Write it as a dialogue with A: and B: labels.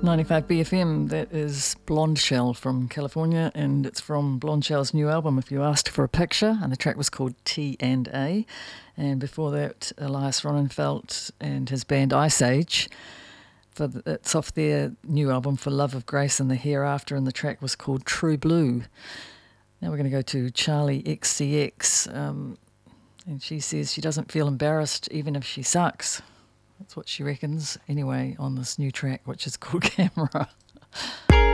A: 95 BFM, that is Blonde Shell from California, and it's from Blonde Shell's new album, If You Asked for a Picture, and the track was called T&A. And before that, Elias Ronenfeld and his band Ice Age. It's off their new album, For Love of Grace and the Hereafter, and the track was called True Blue. Now we're going to go to Charlie XCX, and she says she doesn't feel embarrassed even if she sucks. That's what she reckons anyway on this new track, which is called Camera.